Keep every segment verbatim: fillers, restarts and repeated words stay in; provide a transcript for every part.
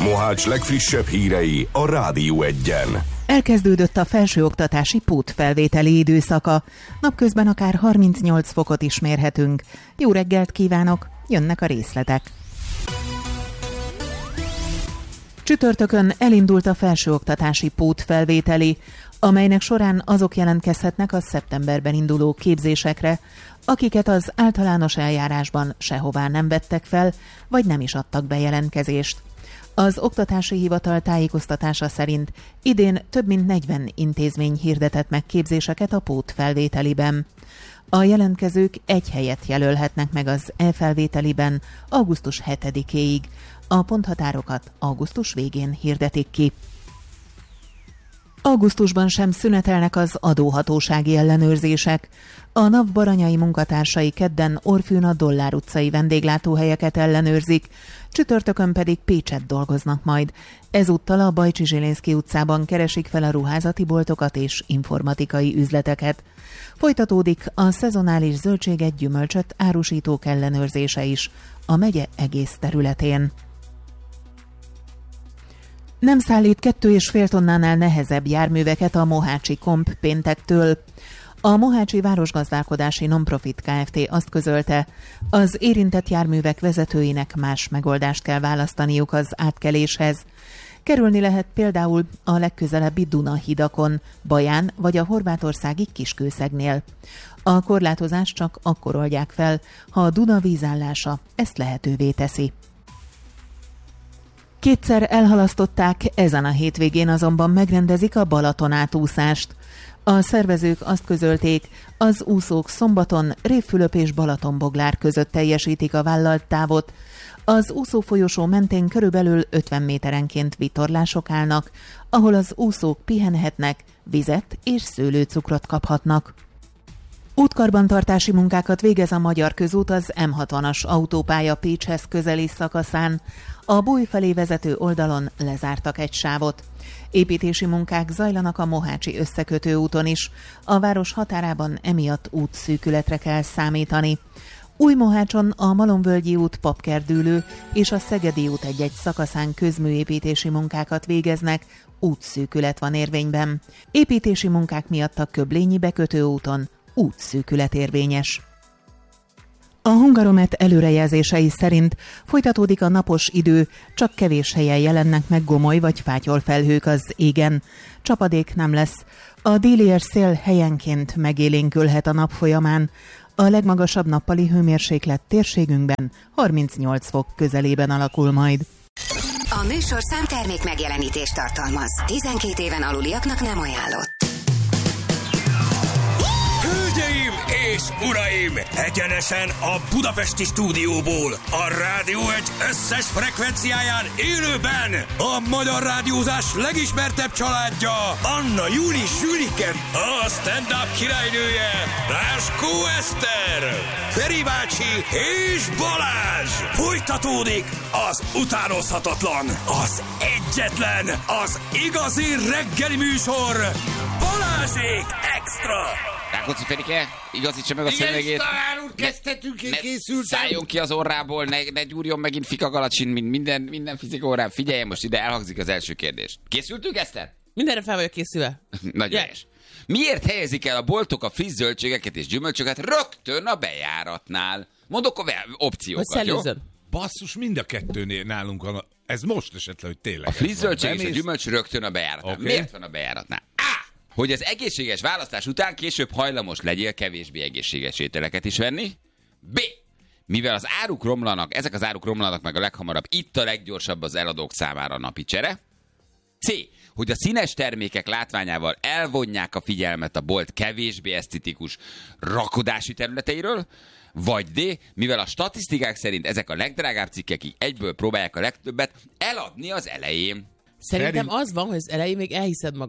Mohács legfrissebb hírei a Rádió Egyen. Elkezdődött a felsőoktatási pótfelvételi időszaka. Napközben akár harmincnyolc fokot is mérhetünk. Jó reggelt kívánok, jönnek a részletek. Csütörtökön elindult a felsőoktatási pótfelvételi, amelynek során azok jelentkezhetnek a szeptemberben induló képzésekre, akiket az általános eljárásban sehová nem vettek fel, vagy nem is adtak be jelentkezést. Az Oktatási Hivatal tájékoztatása szerint idén több mint negyven intézmény hirdetett meg képzéseket a pótfelvételiben. A jelentkezők egy helyet jelölhetnek meg az e-felvételiben augusztus hetedikéig. A ponthatárokat augusztus végén hirdetik ki. Augusztusban sem szünetelnek az adóhatósági ellenőrzések. A NAV baranyai munkatársai kedden Orfűn a Dollár utcai vendéglátóhelyeket ellenőrzik, csütörtökön pedig Pécsett dolgoznak majd. Ezúttal a Bajcsi Zsilinszky utcában keresik fel a ruházati boltokat és informatikai üzleteket. Folytatódik a szezonális zöldséget, gyümölcsöt árusítók ellenőrzése is a megye egész területén. Nem szállít kettő és fél tonnánál nehezebb járműveket a Mohácsi Komp péntektől. A Mohácsi Városgazdálkodási Nonprofit Kft. Azt közölte, az érintett járművek vezetőinek más megoldást kell választaniuk az átkeléshez. Kerülni lehet például a legközelebbi Duna-hidakon, Baján vagy a horvátországi Kiskőszegnél. A korlátozást csak akkor oldják fel, ha a Duna vízállása ezt lehetővé teszi. Kétszer elhalasztották, ezen a hétvégén azonban megrendezik a Balaton átúszást. A szervezők azt közölték, az úszók szombaton Révfülöp és Balatonboglár között teljesítik a vállalt távot. Az úszófolyosó mentén körülbelül ötven méterenként vitorlások állnak, ahol az úszók pihenhetnek, vizet és szőlőcukrot kaphatnak. Útkarbantartási munkákat végez a Magyar Közút az M hatvanas autópálya Pécshez közeli szakaszán. A Bój felé vezető oldalon lezártak egy sávot. Építési munkák zajlanak a Mohácsi összekötő úton is. A város határában emiatt útszűkületre kell számítani. Újmohácson a Malomvölgyi út, Papkerdülő és a Szegedi út egy-egy szakaszán közműépítési munkákat végeznek, útszűkület van érvényben. Építési munkák miatt a Köblényi bekötő úton útszűkület érvényes. A Hungaromet előrejelzései szerint folytatódik a napos idő, csak kevés helyen jelennek meg gomoly vagy fátyolfelhők az égen. Csapadék nem lesz. A déli szél helyenként megélénkülhet a nap folyamán. A legmagasabb nappali hőmérséklet térségünkben harmincnyolc fok közelében alakul majd. A műsor számtermék megjelenítést tartalmaz. tizenkét éven aluliaknak nem ajánlott. Hölgyeim és uraim! Egyenesen a budapesti stúdióból, a Rádió egy összes frekvenciáján élőben a magyar rádiózás legismertebb családja, Anna Júli Zsülike, a stand-up királynője, Ráskó Eszter, Feri bácsi és Balázs! Folytatódik az utánozhatatlan, az egyetlen, az igazi reggeli műsor, Balázsék Extra! Rákóczi Ferike, igazítsa meg a szövegét. Igen, Stahár úr, kezdhetünk, én készültem. Szálljon ki az orrából, ne, ne gyúrjon megint fikagalacsin, mint minden, minden fizika órán. Figyeljen, most ide elhangzik az első kérdés. Készültünk, Eszter? Mindenre fel vagyok készülve. Nagyon helyes. Miért helyezik el a boltok a friss zöldségeket és gyümölcsöket rögtön a bejáratnál? Mondok a opciókat, jó? Basszus, mind a kettőnél nálunk van. Ez most esetleg, hogy tényleg. A friss zöldség és a gyümölcs rögtön a bejáratnál. Okay. Miért van a bejáratnál? Hogy az egészséges választás után később hajlamos legyél kevésbé egészséges ételeket is venni. B. Mivel az áruk romlanak, ezek az áruk romlanak meg a leghamarabb, itt a leggyorsabb az eladók számára a napi csere. C. Hogy a színes termékek látványával elvonják a figyelmet a bolt kevésbé esztetikus rakodási területeiről. Vagy D. Mivel a statisztikák szerint ezek a legdrágább cikkek, így egyből próbálják a legtöbbet eladni az elején. Szerintem az van, hogy az elején még elhiszed magad.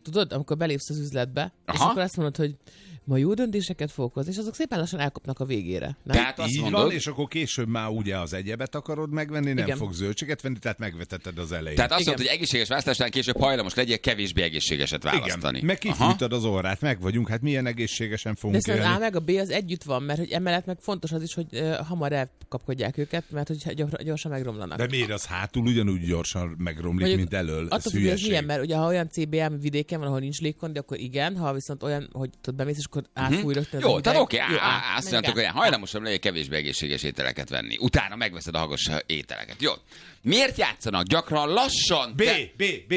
tudod, amikor belépsz az üzletbe, Aha. és akkor azt mondod, hogy ma jó döntéseket fogok hozni, és azok szépen lassan elkopnak a végére. Nem? Tehát azt Így mondod, van, és akkor később már ugye az egyebet akarod megvenni, nem Igen. fog zöldséget venni, tehát megvetetted az elején. tehát azt Igen. mondod, hogy egészséges választásnál később hajlamos legyél kevésbé egészségeset választani. Igen, meg kifújtad az orrát, meg vagyunk, hát milyen egészségesen De fogunk szerintem élni. A meg a B az együtt van, mert hogy emellett meg fontos az is, hogy uh, hamar elkapkodják őket, mert hogy gyor- gyorsan megromlanak. De miért az hátul ugyanúgy gyorsan megromlik, Mondjuk mint elől? Attól Ez függ, hogy ez hülyeség. milyen, mert ugye ha olyan cé bé em vidéken van, ahol nincs légkondi, akkor igen, ha viszont olyan, hogy tudod, bemész, és akkor átfúj rögtön. Jó, az tehát hideg. oké, Jó, á, á, á, azt menjünk mondtuk, át. hogy hajlamosabb legyél kevésbé egészséges ételeket venni. Utána megveszed a hagos ételeket. Jó. Miért játszanak gyakran lassan... B, B, B.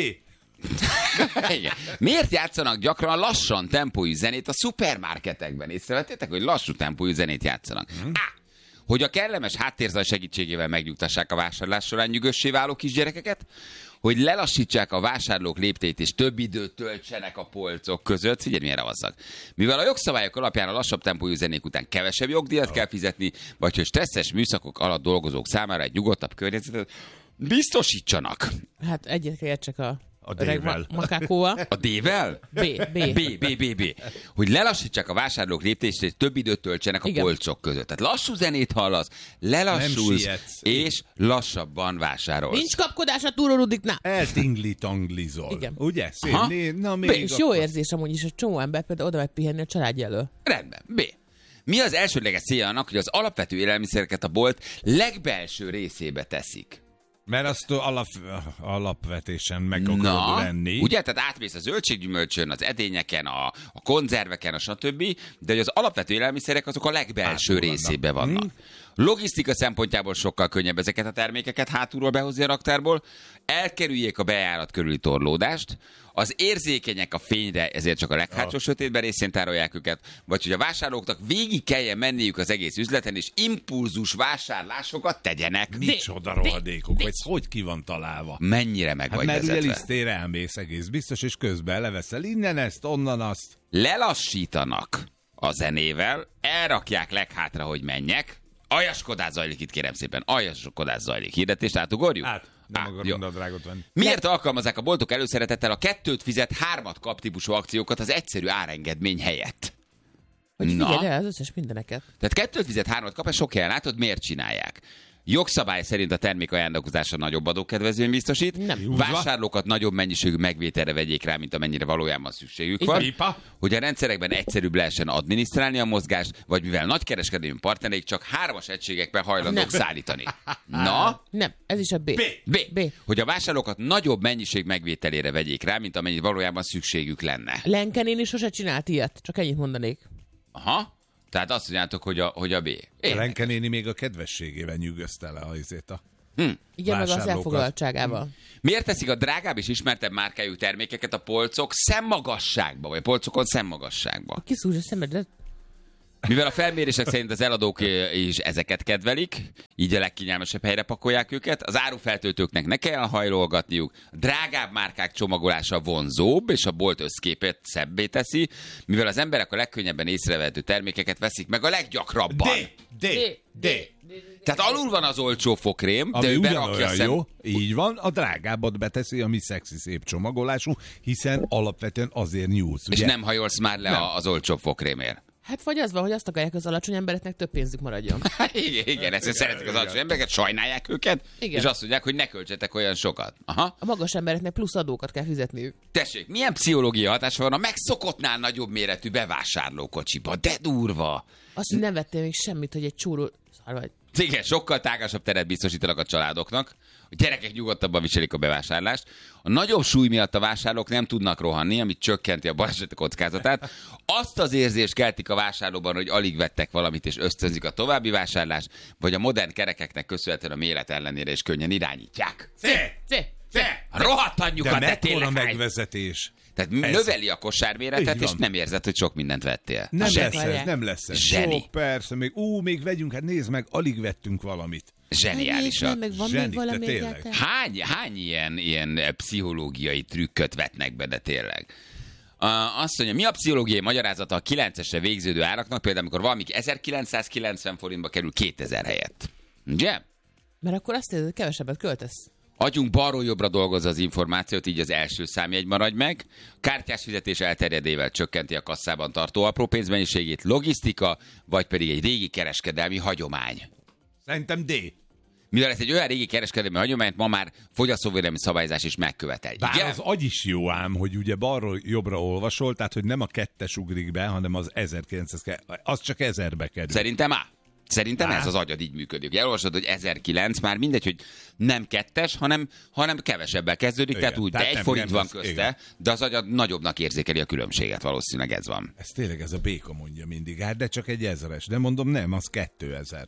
Igen. Miért játszanak gyakran lassan tempójú zenét a szupermarketekben? Észrevettétek, hogy lassú tempójú zenét játszanak? Hmm. Á, hogy a kellemes háttérzaj segítségével megnyugtassák a vásárlás során nyugossé váló kisgyerekeket, hogy lelassítsák a vásárlók lépteit és több időt töltsenek a polcok között. Figyelj, milyen ravasszak. Mivel a jogszabályok alapján a lassabb tempójú zenék után kevesebb jogdíjat kell fizetni, vagy hogy stresszes műszakok alatt dolgozók számára egy nyugodtabb környezetet biztosítsanak. Hát egyet értsek a, A öreg D-vel. ma- makákóval. A D-vel? B, B. B, B, B, B. Hogy lelassítsák a vásárlók léptést, és több időt töltsenek a Igen. polcok között. Tehát lassú zenét hallasz, Nem lelassulsz, sietsz. és lassabban vásárolsz. Nincs kapkodás a túrorudiknál. Eltingli-tanglizol. Igen. Ugye? Szép. Aha. Né, na B. még És jó akkor- érzés amúgy is, hogy csomó ember például oda megy pihenni a családja elől. Rendben. B. Mi az elsődleges célja annak, hogy az alapvető élelmiszereket a bolt legbelső részébe teszik? Mert azt alap, alapvetésen meg akarod Na, venni. ugye? Tehát átmész a zöldséggyümölcsön, az edényeken, a, a konzerveken, a stb., de hogy az alapvető élelmiszerek azok a legbelső Hátul részébe vannak. vannak. Logisztika szempontjából sokkal könnyebb ezeket a termékeket hátulról behozni a raktárból, elkerüljék a bejárat körüli torlódást, az érzékenyek a fényre, ezért csak a leghátsó sötétben részén tárolják őket, vagy hogy a vásárlóknak végig kelljen menniük az egész üzleten, és impulzus vásárlásokat tegyenek. Micsoda rohadékok, hogy hogy ki van találva. Mennyire meg Hát vagy mert ugye vezetve. lisztére elmész egész biztos, és közben leveszel innen ezt, onnan azt. Lelassítanak a zenével, elrakják leghátra, hogy menjek. Aljaskodás zajlik itt, kérem szépen. Aljaskodás zajlik. Hirdetést átugorjuk? Hát, nem Á, akarod jó. a drágot venni. Miért alkalmazzák a boltok előszeretettel a kettőt fizet, hármat kap típusú akciókat az egyszerű árengedmény helyett? Hogy Na. figyelj el az összes mindeneket. Tehát kettőt fizet, hármat kap, és sok helyen látod, miért csinálják? Jogszabály szerint a termék ajándékozása nagyobb adókedvezményt biztosít. Nem. Vásárlókat nagyobb mennyiségű megvételre vegyék rá, mint amennyire valójában szükségük van. Pipa. Hogy a rendszerekben egyszerűbb lehessen adminisztrálni a mozgást, vagy mivel nagykereskedelmi partnereik csak hármas egységekben hajlandók Nem. szállítani. Na, Nem, ez is a B. B. B. B. Hogy a vásárlókat nagyobb mennyiség megvételére vegyék rá, mint amennyit valójában szükségük lenne. Lenken én is sose csinált ilyet, csak ennyit mondanék. Aha. Tehát azt mondjátok, hogy a, hogy a B. Én. Lenke néni még a kedvességével nyűgözte le azért a... Igen, meg az Vásárlókat. elfoglaltságával. Miért teszik a drágább és ismertebb márkájú termékeket a polcok szemmagasságba, vagy a polcokon szemmagasságba? Kiszúrj a szemedet. Mivel a felmérések szerint az eladók is ezeket kedvelik, így a legkényelmesebb helyre pakolják őket, az árufeltöltőknek ne kell hajlolgatniuk, a drágább márkák csomagolása vonzóbb, és a bolt összképet szebbé teszi, mivel az emberek a legkönnyebben észrevehető termékeket veszik meg a leggyakrabban. D, D, D. Tehát alul van az olcsó fokrém, de Ami ő berakja ugyanolyan szem... jó, így van, a drágábbat beteszi, ami szexi szép csomagolású, hiszen alapvetően azért nyúlsz, És ugye? nem hajolsz már le Nem. az olcsóbb fokrémért. Hát vagy az van, hogy azt akarják, az alacsony embereknek több pénzük maradjon. igen, igen, ezt szeretik az alacsony embereket, sajnálják őket, Igen. és azt mondják, hogy ne költsetek olyan sokat. Aha. A magas embereknek plusz adókat kell fizetniük. Tessék, milyen pszichológiai hatása van a megszokottnál nagyobb méretű bevásárlókocsiba? De durva! Azt, hogy nem vettél még semmit, hogy egy csúró... Szar vagy. Igen, sokkal tágasabb teret biztosítanak a családoknak, a gyerekek nyugodtabban viselik a bevásárlást. A nagyobb súly miatt a vásárlók nem tudnak rohanni, amit csökkenti a baleset kockázatát. Azt az érzést keltik a vásárlóban, hogy alig vettek valamit és ösztönzik a további vásárlást, vagy a modern kerekeknek köszönhetően a méret ellenére is könnyen irányítják. C! C! C! Rohadt De anyjukat, de mekkora tényleg hány- megvezetés. Tehát Ez- növeli a kosárméretet, Így és van. nem érzed, hogy sok mindent vettél. Nem Zseni. lesz ez, nem lesz ez. Zseni. Jó, persze, még, ú, még vegyünk, hát nézd meg, alig vettünk valamit. Zseniálisak. meg van Zseni, még valami de tényleg. egyáltalán? Hány, hány ilyen, ilyen pszichológiai trükköt vetnek be, de tényleg? Uh, azt mondja, mi a pszichológiai magyarázata a kilencesre végződő áraknak, például amikor valamik ezerkilencszázkilencven forintba kerül kétezer helyett? Ugye? Mert akkor azt érzed, hogy kevesebbet költesz. Agyunk balról jobbra dolgozza az információt, így az első számjegy maradj meg. Kártyás fizetés elterjedével csökkenti a kasszában tartó apró pénzmennyiségét, logisztika, vagy pedig egy régi kereskedelmi hagyomány. Szerintem D. Mivel ez egy olyan régi kereskedelmi hagyományt ma már fogyasztóvédelmi szabályzás is megkövetel. Bár Igen? az agy is jó ám, hogy ugye balról jobbra olvasol, tehát hogy nem a kettes ugrik be, hanem az ezerkilencszáz, az csak ezerbe kerül. Szerintem á. Szerintem Á. ez az agyad így működik. Elolvasod, hogy ezerkilenc, már mindegy, hogy nem kettes, hanem, hanem kevesebbel kezdődik, Igen, tehát úgy, tehát de egy nem- forint nem van az- közte, igen. de az agyad nagyobbnak érzékeli a különbséget, valószínűleg ez van. Ez tényleg ez a béka mondja mindig, hát de csak egy ezeres. De mondom, nem, az kétezer.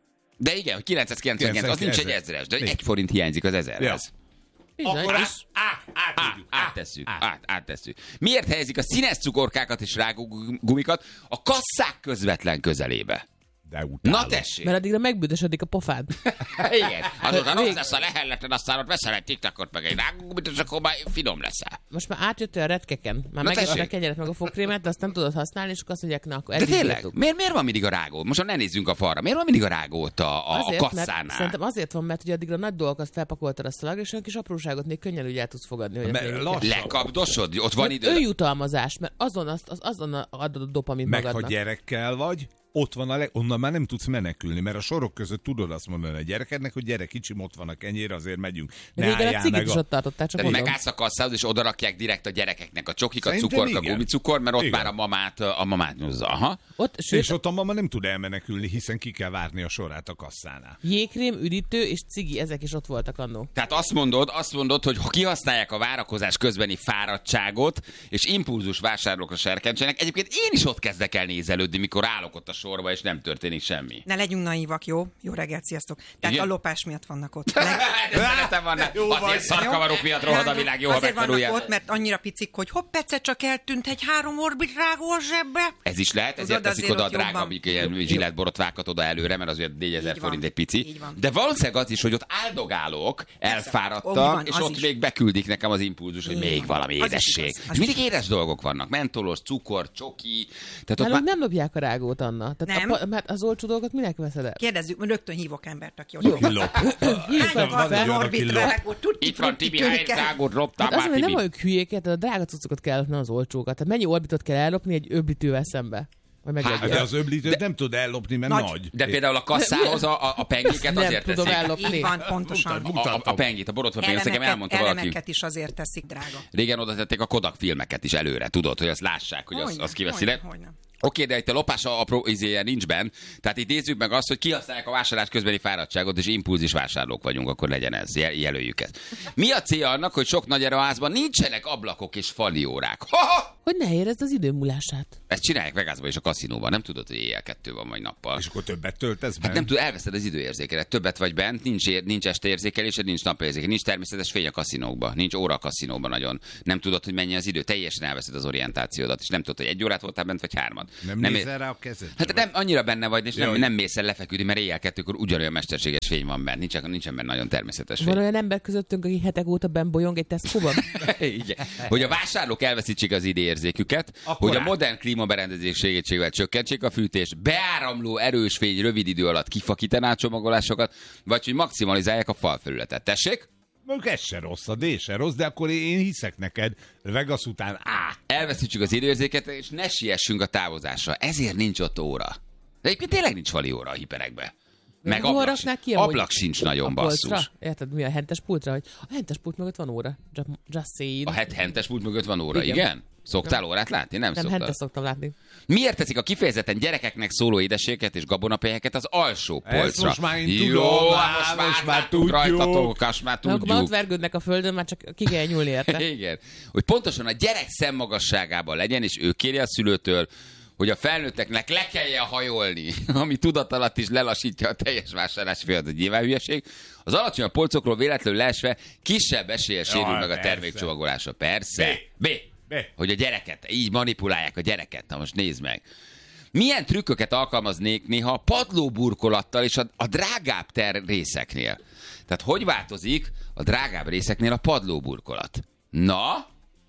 De igen, hogy kilencszázkilencvenkilenc, az nincs egy ezer. ezres, de Igen. egy forint hiányzik az ezerhez. Bizony, Akkor és át, át, Á, átírjuk. áttesszük, át, áttesszük. Miért helyezik a színes cukorkákat és rágógumikat a kasszák közvetlen közelébe? De utálom. Na tessék! mert addigra megbüdösödik a pofád. Igen, azután Vég- rossz lesz a lehelletlen, aztán ott veszel egy tiktakot, meg egy rágógumit, és akkor már finom leszel. Most már átjöttél a retkeken. Már Na megesett a tessék. kenyeret meg a fogkrémet, de azt nem tudod használni, és akkor azt mondják, na akkor De eddig tényleg, bírtuk. miért, miért van mindig a rágó? Most ne nézzünk a falra. Miért van mindig a rágó ott a, a, a Azért, mert kasszánál? szerintem azért van, mert ugye addigra nagy dolgokat felpakoltad a szalagra, és olyan kis apróságot még könnyen úgy el tudsz fogadni. Hogy Mert még lassan. Lekapdosod? Ott van mert idő. önjutalmazás, mert azon, azt, az, azon adod a dopamin Meg ha magadnak. gyerekkel vagy, ott van a leg... onnan már nem tudsz menekülni, mert a sorok között tudod azt mondani a gyerekednek, hogy gyere kicsim, ott van a kenyér, azért megyünk. Ne Régen a álljál cigit meg is a... ott tartottál, csak Tehát mondom. megállsz a kasszához, és oda rakják direkt a gyerekeknek a csokikat, Szerintem cukorka, igen. gumicukor, mert ott Igen. már a mamát, a mamát nyúzza. Aha. Ott, sőt, És ott a mama nem tud elmenekülni, hiszen ki kell várni a sorát a kasszánál. jégkrém, üdítő és cigi, ezek is ott voltak annó. Tehát azt mondod, azt mondod, hogy kihasználják a várakozás közbeni fáradtságot, és impulzus vásárlókra serkentsenek. Egyébként én is ott kezdek el nézelődni, mikor állok ott a sorba, és nem történik semmi. Ne legyünk naívak, jó? Jó reggelt, sziasztok. Tehát Igen? a lopás miatt vannak ott. Leg... De szeretem van, Jó azért vagy. szarkavarok miatt rohad a világ, jó, ha Azért vannak megtanulják. ott, mert annyira picik, hogy hopp, egyszer csak eltűnt egy három orbit rágó a zsebbe. Ez is lehet, Tudod, ezért teszik azért oda a ott drága jobban- ilyen Jó. zsilletborotvákat oda előre, mert az olyan négyezer Így van. forint egy pici. Így van. De valószínűleg az is, hogy ott áldogálok, elfáradtam, Úgy van, és az ott is. még beküldik nekem az impulzus, hogy Így még van. valami Az is édesség. igaz, az És mindig is. édes dolgok vannak. Mentolos, cukor, csoki. Tehát ott Nálunk már... nem lopják a rágót, Anna. Tehát Nem? A, pa- mert az olcsó dolgot minek veszed el? Kérdezzük, rögtön hívok embert, aki ott Jó. van. Lop. Hívjuk Hány meg van karton olyan, aki orbit lop. rágó? Tutti, Itt van frutti Tibi, hány tűnik el. rágót loptál Hát az, már, hogy nem Tibi? vagyok hülyéket, a drága cuccokat kell lopni, az olcsókat. Tehát mennyi orbitot kell ellopni egy öblítővel szembe? Vagy meg Hát, egy De az öblítőt nem tud ellopni, mert Nagy. nagy. De például a kasszához a, a, a pengiket Nem azért tudom teszik. ellopni. Így van, pontosan. Mutat, A, a, a pengit, a borotva pengit, azt nekem Elemeket, elmondta valaki. elemeket is azért teszik, drága. Régen oda tették a Kodak filmeket is előre, tudod, hogy azt lássák, hogy az, Hogyne, az kiveszi hogyne, le. hogyne. Oké, de itt a lopás apró izéje nincs benne. Tehát itt nézzük meg azt, hogy kihasználják a vásárlás közbeni fáradtságot, és impulzis vásárlók vagyunk, akkor legyen ez, jel- jelöljük ezt. Mi a célja annak, hogy sok nagy erőházban nincsenek ablakok és faliórák? Ha-ha! Hogy ne érezd az idő múlását. Ezt csinálják Vegasban és a kaszinóban, nem tudod, hogy éjjel kettő van, vagy nappal. És akkor többet töltesz be? Hát nem tud, elveszed az időérzékelet. Többet vagy bent, nincs, ér, nincs este érzékelésed, nincs napérzékelés, nincs természetes fény a kaszinókban, nincs óra a kaszinóban nagyon. Nem tudod, hogy mennyi az idő, teljesen elveszed az orientációdat, és nem tudod, hogy egy órát voltál bent, vagy hármat. Nem, nem nézel rá a kezed? Hát nem annyira benne vagy, és nem, Jaj. nem mész el lefeküdni, mert éjjel kettőkor ugyanolyan mesterséges fény van benne, nincsen, nincsen benne nagyon természetes Van fény. olyan ember közöttünk, aki hetek óta benn bolyong egy Tesco-ban? Igen. Hogy a vásárlók elveszítsék az időérzéküket, Akkor hogy a át. modern klímaberendezés segítségével csökkentsék a fűtést, beáramló erős fény rövid idő alatt kifakítaná a csomagolásokat, vagy hogy maximalizálják a falfelületet. Tessék? Mondjuk ez se rossz, a D se rossz, de akkor én hiszek neked, Vegas után á. Elveszítsük az időérzéket, és ne siessünk a távozásra. Ezért nincs ott óra. De egyébként tényleg nincs fali óra a hiperekbe. Meg Hol ablak, raknák sincs. ki amúgy? ablak sincs nagyon, A polcra? basszus. Érted, mi a hentes pultra? Hogy a hentes pult mögött van óra. Just, just saying. A het hentes pult mögött van óra, igen? Igen. igen? Szoktál órát látni? Nem, Nem, szoktál. hentes szoktam látni. Miért teszik a kifejezetten gyerekeknek szóló édességeket és gabonapelyeket az alsó Ezt polcra? most már én Jó, tudom, hát most á, már, most már láttuk tudjuk. rajtatok, most már Mert akkor már ott tudjuk. vergődnek a földön, már csak ki kell nyúlni érte. Igen. Hogy pontosan a gyerek szemmagasságában legyen, és ő kéri a szülőtől, hogy a felnőtteknek le kelljen hajolni, ami tudatalatt is lelassítja a teljes vásárlási folyamatot, nyilván hülyeség. Az alacsonyabb polcokról véletlenül leesve kisebb eséllyel sérül Jaj, meg a persze. termékcsomagolása. Persze. B. B. Hogy a gyereket, így manipulálják a gyereket. Na most nézd meg. Milyen trükköket alkalmaznék néha a padlóburkolattal és a, a drágább ter részeknél? Tehát hogy változik a drágább részeknél a padlóburkolat? Na,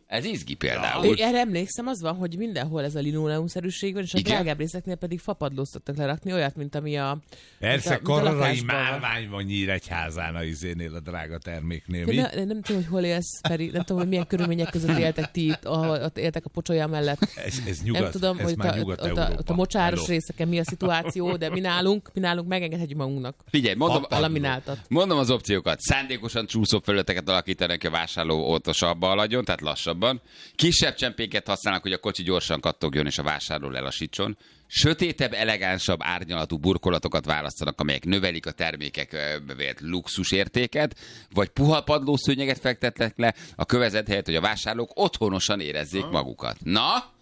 Ez izgi például. Ja. Erre emlékszem, az van, hogy mindenhol ez a linoleumszerűség van, és a Igen? drágább részeknél pedig fapadlót szoktak lerakni, olyat, mint ami a... Persze, mint a, karrai mint a márvány van Nyíregyházán a izénél, a drága terméknél. Mi? Ne, nem, nem tudom, hogy hol élsz, Feri, nem tudom, hogy milyen körülmények között éltek ti itt, ahol ott éltek a pocsolya mellett. Ez, ez nyugat, nem tudom, ez hogy már a, nyugat ott, a, ott a mocsáros részeken mi a szituáció, de mi nálunk, mi nálunk megengedhetjük magunknak. Figyelj, mondom, a lamináltat. Mondom az opciókat. Szándékosan csúszóbb felületeket alakítanak, hogy a vásárló óvatosabban haladjon, tehát lassabban. Kisebb csempéket használnak, hogy a kocsi gyorsan kattogjon és a vásárló lelassítson. Sötétebb, elegánsabb, árnyalatú burkolatokat választanak, amelyek növelik a termékekbe vélt luxusértéket, vagy puha padlószőnyeget fektetnek le a kövezet helyett, hogy a vásárlók otthonosan érezzék magukat. Na?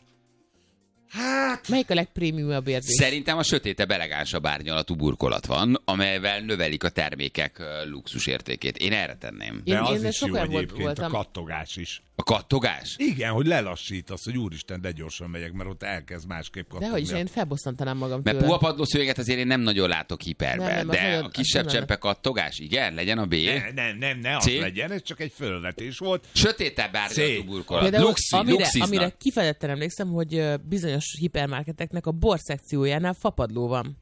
Hát... Melyik a legprémiumabb érzés? Szerintem a sötétebb, elegánsabb árnyalatú burkolat van, amelyvel növelik a termékek luxusértékét. Én erre tenném. De én, az én is jó egyébként, voltam. a kattogás is. A kattogás? Igen, hogy lelassítasz, hogy úristen, de gyorsan megyek, mert ott elkezd másképp kattogni. De hogy is, én felbosszantanám magam Mert tőle. puha padlószőnyeget azért én nem nagyon látok hiperbe, Nem, nem, az de nagyon- a kisebb az csempe kattogás, igen, legyen a B. Ne, nem, nem, ne az C? legyen, ez csak egy felvetés volt. Sötétebb árnyalatú C. burkolat. Például, Luxi, amire, luxiznak. amire kifejezetten emlékszem, hogy ö, bizonyos hipermarketeknek a bor szekciójánál fapadló van.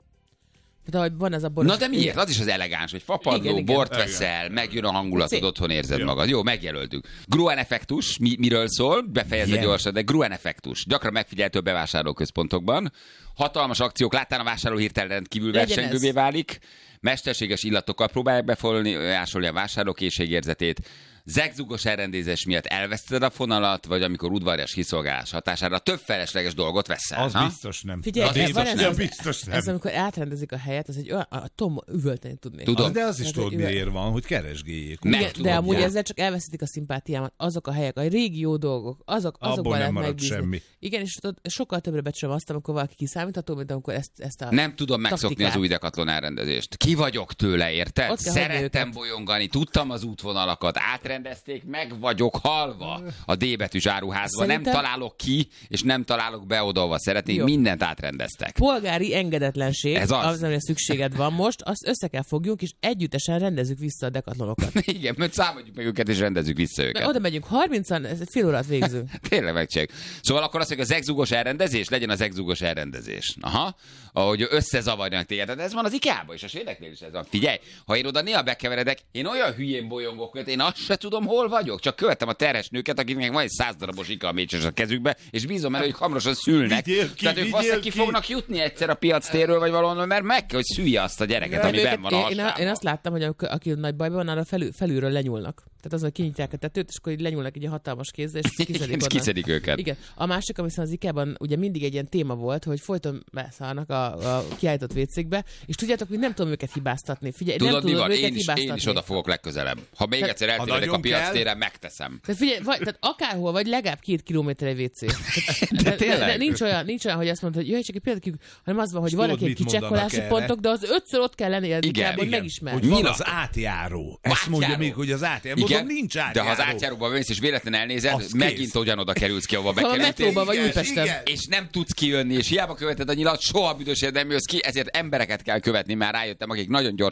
Tehát, hogy van ez a boros... Na de miért? Igen. Az is az elegáns, hogy fapadló, Igen, igen. bort veszel, megjön a hangulatod, C. otthon érzed Jó. magad. Jó, megjelöltük. Gruen effektus, mi, miről szól? Befejezve Ilyen. gyorsan, de Gruen effektus. Gyakran megfigyelhető a bevásárlóközpontokban. Hatalmas akciók, láttán a vásárló hirtelen rendkívül Legyen versengővé ez. válik. Mesterséges illatokkal próbálják befolyásolni a vásárló készségérzetét. Zegzugos elrendezés miatt elveszted a fonalat, vagy amikor udvarias kiszolgálás hatására több felesleges dolgot veszel. Az ha? biztos nem. Figyelj, az ez biztos, van ez, nem, az- biztos nem. Ez amikor átrendezik a helyet, az egy olyan, a Tom üvölteni tudnék. Tudom. Az, de az is Ez tudod, egy üveg- miért van, hogy keresgéljék. Meg Igen, tudom, de amúgy ja. ezzel csak elveszítik a szimpátiámat. Azok a helyek, a régi jó dolgok, azok, azokban Abból nem lehet marad megbízni. semmi. Igen, és ott sokkal többre becsülöm azt, amikor valaki kiszámítható, mint amikor ezt, ezt a Nem tudom megszokni taktikát. az új Decathlon elrendezést. Ki vagyok tőle, érted? Ott kell hagyni Szerettem őket. bolyongani, tudtam az útvonalakat, átrendezték, meg vagyok halva a D betűs áruházban. Szerintem- Nem találok ki, és nem találok be oda, szeretnék, Jó. mindent átrendeztek. polgári engedetlenség, Ez az. az, amire szükséged van most, azt össze kell fogjunk, és együttesen rendezzük vissza a dekatlonokat. Igen, mert számoljuk meg őket, és rendezzük vissza Mert őket. oda megyünk harmincan, ez egy fél órát végzünk. Tényleg megcsináljuk. Szóval akkor azt mondjuk, az exugos elrendezés, legyen az exugos elrendezés. Aha. Ahogy összezavarjanak téged. De ez van az IKEA-ban is, a sédeknél is ez van. Figyelj, ha én oda néha bekeveredek, én olyan hülyén bolyongok, hogy én azt se tudom, hol vagyok. Csak követem a terhes nőket, akiknek van egy száz darabos IKEA mécses a kezükbe, és bízom benne, hogy hamarosan szülnek. Vigyél ki, Tehát ők vigyél valószínűleg ki ki. fognak jutni egyszer a piac térről, vagy valahol, mert meg kell, hogy szülje azt a gyereket, ami Őket- benn van a én, én, hasában. én azt láttam, hogy amikor, aki nagy bajban van, arra felül, felülről lenyúlnak. Tehát az, hogy kinyitják a tetőt, és akkor így lenyúlnak egy hatalmas kézzel, és Igen, kiszedik és onnan. kiszedik őket. Igen. A másik, ami viszont az IKEA-ban ugye mindig egy ilyen téma volt, hogy folyton beszállnak a, a kiállított vécékbe, és tudjátok, hogy nem tudom őket hibáztatni. Figyelj, Tudod, nem mi tudom van? őket Én is, hibáztatni. én is oda fogok legközelebb. Ha még Tehát- egyszer Ha eltévedek a nagyon piac kell- téren, megteszem. Tehát figyelj, vagy, tehát akárhol vagy, legalább két kilométer egy vécé. De De, de, tényleg? de nincs, olyan, nincs olyan, hogy azt mondod, hogy jöjj csak egy pillanatig, hanem az van, hogy És vannak tudod, egy mit mondanak kicsekkolási erre? pontok, de az ötször ott kell lenni az Igen, IKEA-ban, hogy igen. megismerd. Hogy van Nyilat. az átjáró. Ezt mondja Átjáró. még, hogy az átjáró. Mondom, nincs de átjáró. ha az átjáróba mész, és véletlen elnézed, Az megint kész. ugyanoda kerülsz ki, ahova Ha a bekerültél. metróba vagy Igen, Újpesten. igen. És nem tudsz kijönni, és hiába követed a nyilat, soha büdösért nem jössz ki, ezért embereket kell követni, már rájöttem, akik nagyon gyorsan